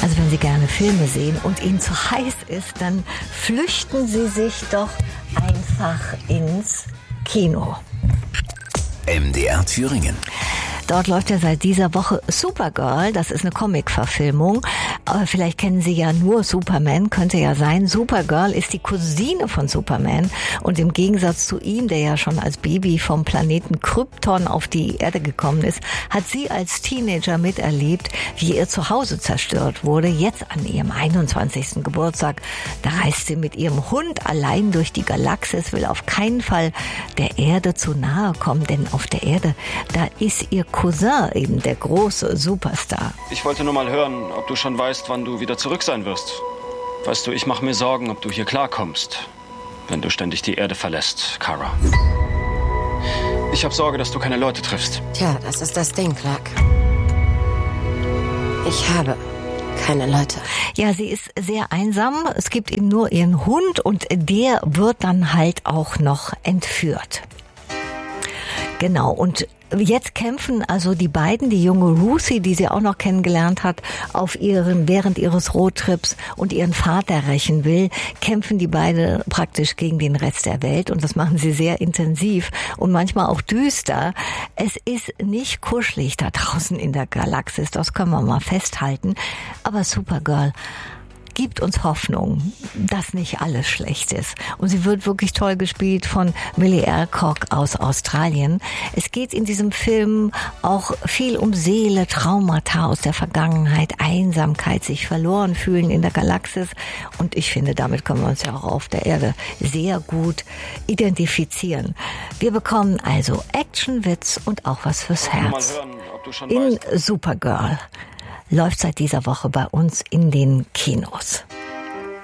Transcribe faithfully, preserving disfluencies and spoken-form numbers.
Also wenn Sie gerne Filme sehen und Ihnen zu heiß ist, dann flüchten Sie sich doch einfach ins Kino. M D R Thüringen. Dort läuft ja seit dieser Woche Supergirl, das ist eine Comic-Verfilmung. Aber vielleicht kennen Sie ja nur Superman, könnte ja sein. Supergirl ist die Cousine von Superman und im Gegensatz zu ihm, der ja schon als Baby vom Planeten Krypton auf die Erde gekommen ist, hat sie als Teenager miterlebt, wie ihr Zuhause zerstört wurde. Jetzt an ihrem einundzwanzigsten Geburtstag, da reist sie mit ihrem Hund allein durch die Galaxis, will auf keinen Fall der Erde zu nahe kommen, denn auf der Erde, da ist ihr Cousin eben der große Superstar. Ich wollte nur mal hören, ob du schon weißt, wann du wieder zurück sein wirst. Weißt du, ich mache mir Sorgen, ob du hier klarkommst, wenn du ständig die Erde verlässt, Kara. Ich habe Sorge, dass du keine Leute triffst. Tja, das ist das Ding, Clark. Ich habe keine Leute. Ja, sie ist sehr einsam. Es gibt eben nur ihren Hund und der wird dann halt auch noch entführt. Genau, und jetzt kämpfen also die beiden, die junge Lucy, die sie auch noch kennengelernt hat, auf ihren, während ihres Roadtrips und ihren Vater rächen will, kämpfen die beiden praktisch gegen den Rest der Welt und das machen sie sehr intensiv und manchmal auch düster. Es ist nicht kuschelig da draußen in der Galaxis, das können wir mal festhalten, aber Supergirl gibt uns Hoffnung, dass nicht alles schlecht ist. Und sie wird wirklich toll gespielt von Millie Alcock aus Australien. Es geht in diesem Film auch viel um Seele, Traumata aus der Vergangenheit, Einsamkeit, sich verloren fühlen in der Galaxis. Und ich finde, damit können wir uns ja auch auf der Erde sehr gut identifizieren. Wir bekommen also Action, Witz und auch was fürs Herz. In Supergirl. Läuft seit dieser Woche bei uns in den Kinos.